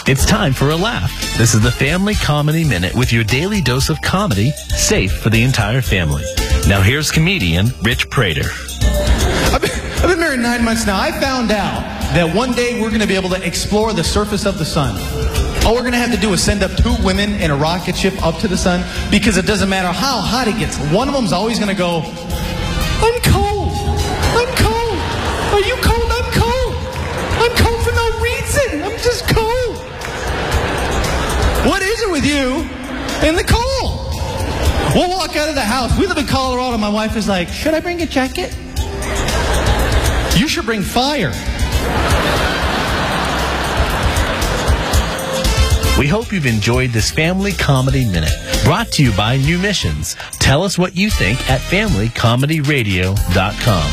It's time for a laugh. This is the Family Comedy Minute with your daily dose of comedy, safe for the entire family. Now here's comedian Rich Prater. I've been married 9 months now. I found out that one day we're going to be able to explore the surface of the sun. All we're going to have to do is send up 2 women in a rocket ship up to the sun, because it doesn't matter how hot it gets. One of them's always going to go, I'm cold. I'm cold. Are you cold? I'm cold. I'm cold for no reason. I'm just cold. What is it with you and the cold? We'll walk out of the house. We live in Colorado. My wife is like, should I bring a jacket? You should bring fire. We hope you've enjoyed this Family Comedy Minute, brought to you by New Missions. Tell us what you think at FamilyComedyRadio.com.